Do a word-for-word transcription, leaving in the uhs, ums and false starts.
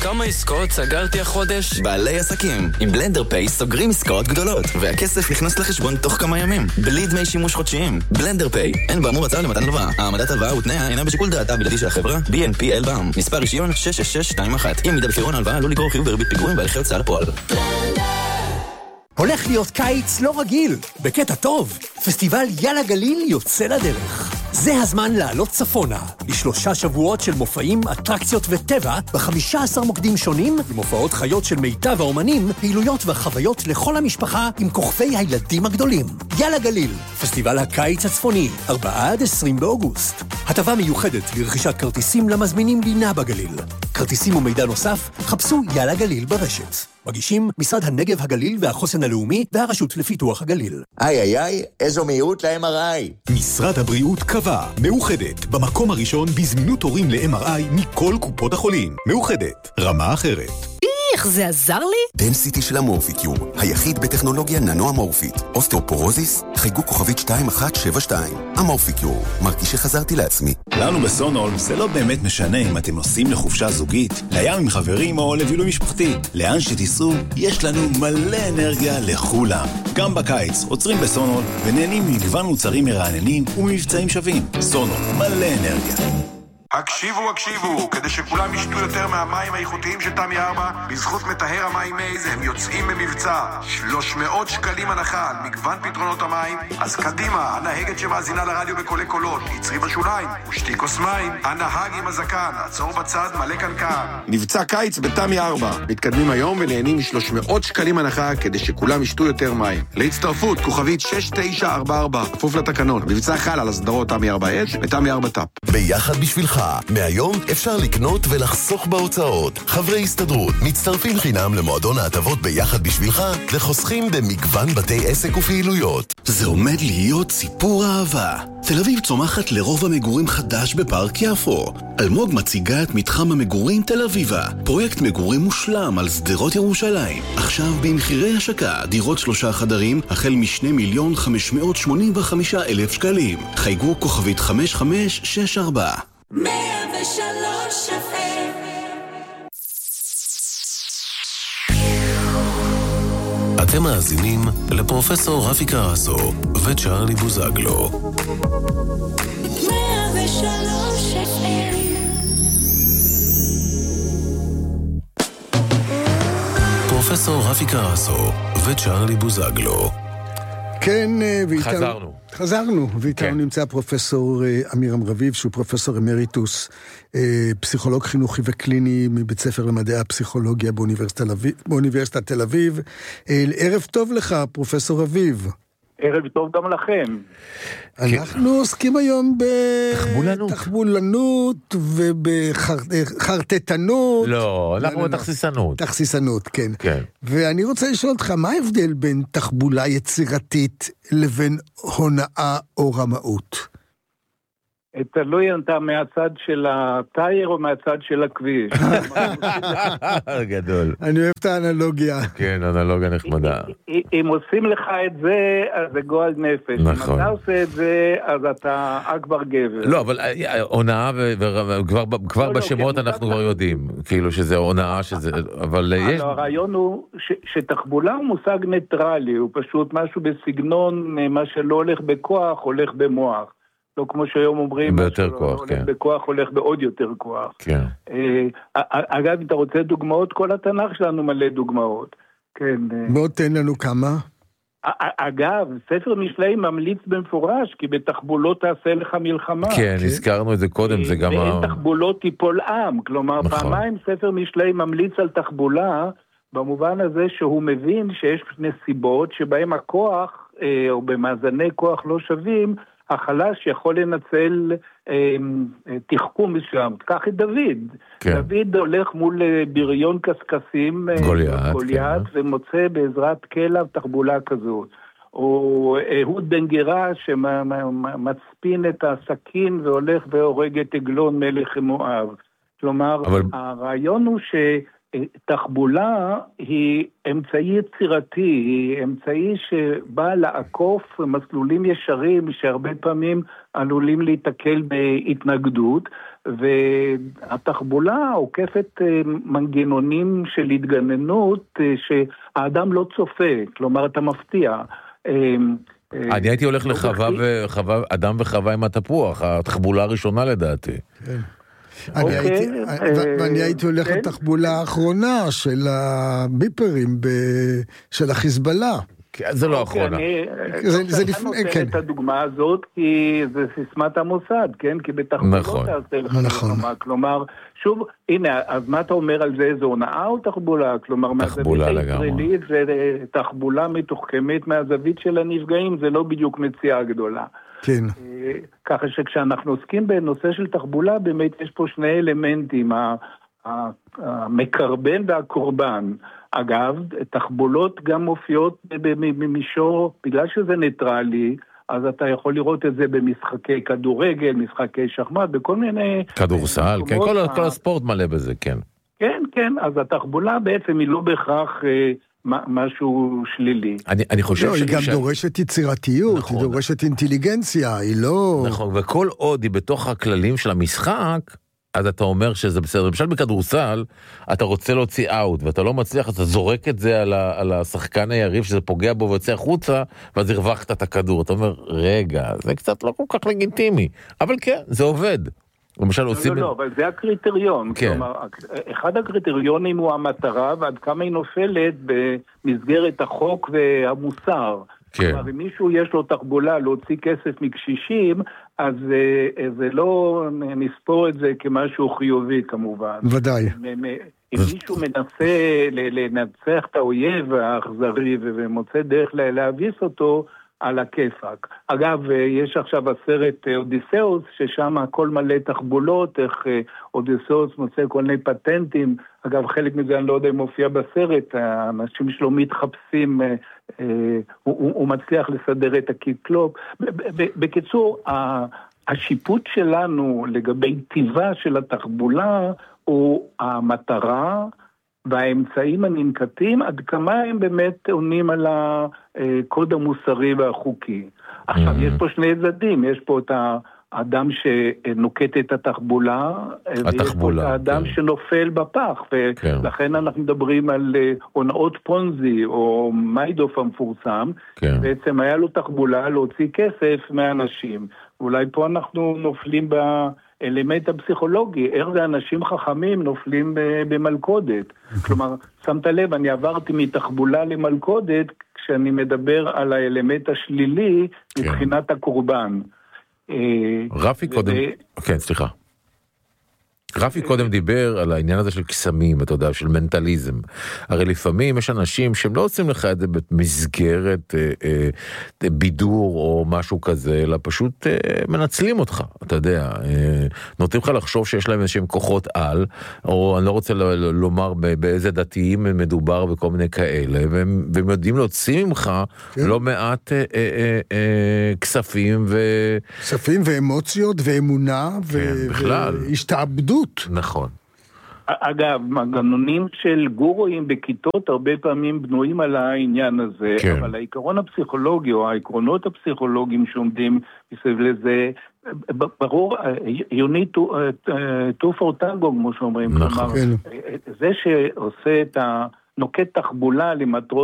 כמה עסקאות סגרתי החודש? בעלי עסקים. עם בלנדר פיי סוגרים עסקאות גדולות, והכסף נכנס לחשבון תוך כמה ימים. בלי דמי שימוש חודשיים. בלנדר פיי. אין באמור הצעה למתן הלוואה. העמדת הלוואה ותנאיה אינה בשיקול דעתה בלעדי של החברה. בי אן פי אל בע"מ. מספר רישיון שש שש שש שתיים אחת. אם מידה בפירעון ההלוואה עלול לגרור חיוב בריבית פיגורים בהליכי הוצאה לפועל. הולך להיות קיץ לא רגיל, בקטע טוב. פסטיבל יאללה גליל יוצא לדרך. זה הזמן לעלות צפונה, לשלושה שבועות של מופעים, אטרקציות וטבע, ב-חמישה עשר מוקדים שונים, עם הופעות חיות של מיטב האומנים, פעילויות וחוויות לכל המשפחה עם כוכבי הילדים הגדולים. יאללה גליל, פסטיבל הקיץ הצפוני, ארבעה עד עשרים באוגוסט. הטבה מיוחדת לרכישת כרטיסים למזמינים לינה בגליל. כרטיסים ומידע נוסף, חפשו יאללה גליל ברשת. מגישים משרד הנגב הגליל והחוסן הלאומי והרשות לפיתוח הגליל. איי איי איי, איזו מהירות ל-אם אר איי. משרד הבריאות קבע, מאוחדת, במקום הראשון בזמינות תורים ל-אם אר איי מכל קופות החולים. מאוחדת, רמה אחרת. איך זה עזר לי? דנסיטי של המורפיקיור, היחיד בטכנולוגיה ננו-אמורפית. אוסטאופורוזיס, חייגו כוכבית שתיים אחת שבע שתיים. המורפיקיור, מרגיש שחזרתי לעצמי. לנו בסונול זה לא באמת משנה אם אתם נוסעים לחופשה זוגית, לים עם חברים או לבילוי משפחתי. לאן שתיסעו, יש לנו מלא אנרגיה לכולם. גם בקיץ עוצרים בסונול ונהנים ממגוון מוצרים מרעננים וממבצעים שווים. סונול, מלא אנרגיה. הקשיבו, הקשיבו, כדי שכולם ישתו יותר מהמים האיכותיים של תמי ארבע, בזכות מטהר המים מייז הם יוצאים במבצע. שלוש מאות שקלים הנחה על מגוון פתרונות המים. אז קדימה, הנהגת שמאזינה לרדיו בקולי קולות, יצרי בשוליים, ושתי כוס מים. הנהג עם הזקן, עצור בצד, מלא קנקן. מבצע קיץ בתמי ארבע. מתקדמים היום ונהנים מ-שלוש מאות שקלים הנחה כדי שכולם ישתו יותר מים. להצטרפות, כוכבית שש תשע ארבע ארבע, כפוף לתקנון. מבצע חל על הסדרות תמי ארבע אש ותמי ארבע טאפ. ביחד בשבילך. מהיום אפשר לקנות ולחסוך בהוצאות. חברי הסתדרות מצטרפים חינם למועדון ההטבות ביחד בשבילך וחוסכים במגוון בתי עסק ופעילויות. זה עומד להיות סיפור אהבה. תל אביב צומחת לרוב המגורים חדש בפארק יפו. אלמוג מציגה את מתחם המגורים תל אביבה, פרויקט מגורים מושלם על שדרות ירושלים. עכשיו במחירי השקה, דירות שלושה חדרים החל משני מיליון חמש מאות שמונים וחמישה אלף שקלים. חייגו כוכבית חמש חמש שש ארבע. מאה ושלוש אף אם. אתם מאזינים לפרופסור רפי קרסו וצ'רלי בוזגלו. מאה ושלוש אף אם. פרופסור רפי קרסו וצ'רלי בוזגלו. כן, ואיתנו... חזרנו. חזרנו, ואיתנו כן. נמצא פרופסור אמירם רביב, שהוא פרופסור אמריטוס, פסיכולוג חינוכי וקליני מבית ספר למדעי הפסיכולוגיה באוניברסיטת, באוניברסיטת תל אביב. ערב טוב לך, פרופסור רביב. ערב טוב גם לכם. אנחנו עוסקים היום בתחבולנות ובחרטטנות. לא, אנחנו בתכסיסנות. תכסיסנות, כן. כן. ואני רוצה לשאול אותך, מה ההבדל בין תחבולה יצירתית לבין הונאה או רמאות? תלוי אתה מהצד של הטייר או מהצד של הכביש. גדול. אני אוהב את האנלוגיה. כן, אנלוגיה נחמדה. אם עושים לך את זה, אז זה גועל נפש. אם אתה עושה את זה, אז אתה אכבר גבר. לא, אבל הונאה, וכבר בשמות אנחנו כבר יודעים, כאילו שזה הונאה, אבל יש... הרעיון הוא שתחבולה הוא מושג ניטרלי, הוא פשוט משהו בסגנון, מה שלא הולך בכוח, הולך במוח. לא כמו שהיום אומרים, ביותר כוח, הולך כן. בכוח הולך בעוד יותר כוח. כן. אגב, אם אתה רוצה דוגמאות, כל התנ"ך שלנו מלא דוגמאות. כן. בוא תן לנו כמה. אגב, ספר משלי ממליץ במפורש, כי בתחבולות תעשה לך מלחמה. כן, הזכרנו את זה קודם, זה גם... ואין תחבולות תיפול עם, כלומר, פעמיים ספר משלי ממליץ על תחבולה, במובן הזה שהוא מבין שיש נסיבות שבהם הכוח, או במאזני כוח לא שווים, החלש יכול לנצל אה, תחכום מסוים. קח את דוד. כן. דוד הולך מול בריון קסקסים, גוליית, גוליית כן. ומוצא בעזרת כלב תחבולה כזאת. או אהוד בן גירה שמצפין את הסכין והולך והורג את עגלון מלך מואב. כלומר, אבל... הרעיון הוא ש... תחבולה היא אמצעי יצירתי, היא אמצעי שבא לעקוף מסלולים ישרים שהרבה פעמים עלולים להתקל בהתנגדות, והתחבולה עוקפת מנגנונים של התגננות שהאדם לא צופה, כלומר אתה מפתיע. אני הייתי הולך לחווה וחווה, אדם וחווה עם התפוח, התחבולה הראשונה לדעתי. כן. ואני הייתי הולך לתחבולה האחרונה של הביפרים של החיזבאללה. זה לא אחרונה. זה לפני, כן. את הדוגמה הזאת, כי זה סיסמת המוסד, כן? כי בתחבולות תעשה לך מלחמה. כלומר, שוב, הנה, אז מה אתה אומר על זה? זו הונאה או תחבולה? כלומר, מהזווית הישראלית זה תחבולה מתוחכמת מהזווית של הנפגעים, זה לא בדיוק מציאה גדולה. כן. ככה שכשאנחנו עוסקים בנושא של תחבולה, באמת יש פה שני אלמנטים, המקרבן והקורבן. אגב, תחבולות גם מופיעות במישור, בגלל שזה ניטרלי, אז אתה יכול לראות את זה במשחקי כדורגל, משחקי שחמט, בכל מיני... כדורסל, כן, כל, ה... כל הספורט מלא בזה, כן. כן, כן, אז התחבולה בעצם היא לא בהכרח אה, משהו שלילי. אני, אני חושב לא, ש... היא גם ש... דורשת יצירתיות, נכון. היא דורשת אינטליגנציה, היא לא... נכון, וכל עוד היא בתוך הכללים של המשחק, אז אתה אומר שזה בסדר. למשל בכדורסל, אתה רוצה להוציא אאוט, ואתה לא מצליח, אתה זורק את זה על, ה, על השחקן היריב, שזה פוגע בו ויוצא החוצה, ואז הרווחת את הכדור. אתה אומר, רגע, זה קצת לא כל כך לגיטימי. אבל כן, זה עובד. למשל לא, עושים... לא, לא, אבל זה הקריטריון. כן. כלומר, אחד הקריטריונים הוא המטרה, ועד כמה היא נופלת במסגרת החוק והמוסר. כן. כלומר, אם מישהו יש לו תחבולה להוציא כסף מקשישים, אז זה לא נספור את זה כמשהו חיובי כמובן. ודאי. אם מישהו מנסה לנצח את האויב האכזרי ומוצא דרך להביס אותו, על הכיפק. אגב, יש עכשיו הסרט אודיסאוס, ששם הכל מלא תחבולות, איך אודיסאוס מוצא כל מיני פטנטים. אגב, חלק מזה אני לא יודע אם מופיע בסרט, האנשים שלו מתחפשים, הוא, הוא מצליח לסדר את הקיקלופ. בקיצור, השיפוט שלנו לגבי טבעה של התחבולה, הוא המטרה, והאמצעים הננקטים, עד כמה הם באמת עונים על הקוד המוסרי והחוקי. עכשיו, יש פה שני צדדים, יש פה את האדם שנוקט את התחבולה, ויש פה את האדם שנופל בפח, ולכן אנחנו מדברים על הונאות פונזי, או מיידוף המפורסם, בעצם היה לו תחבולה להוציא כסף מהאנשים. אולי פה אנחנו נופלים ב... אלמנט הפסיכולוגי, איך זה אנשים חכמים נופלים במלכודת. כלומר, שמת לב, אני עברתי מתחבולה למלכודת, כשאני מדבר על האלמנט השלילי, מבחינת הקורבן. רפי קודם, כן, סליחה. רפי קודם דיבר על העניין הזה של קסמים, אתה יודע, של מנטליזם. הרי לפעמים יש אנשים שהם לא עושים לך את זה במסגרת אה, אה, בידור או משהו כזה, אלא פשוט אה, מנצלים אותך, אתה יודע. אה, נותנים לך לחשוב שיש להם איזשהם כוחות על, או אני לא רוצה ל- לומר באיזה דתיים מדובר וכל מיני כאלה, והם, והם יודעים להוציא ממך כן. לא מעט אה, אה, אה, כספים ו... כספים ואמוציות ואמונה ו... כן, בכלל. והשתעבדות. נכון. אגב, מנגנונים של גורואים בכיתות הרבה פעמים בנויים על העניין הזה, כן. אבל העיקרון הפסיכולוגי או העקרונות הפסיכולוגיים שעומדים מסביב לזה, ברור, you need to, uh, to for tango, כמו שאומרים. נכון. כלומר, זה שעושה את ה... נוקט תחבולה למטרות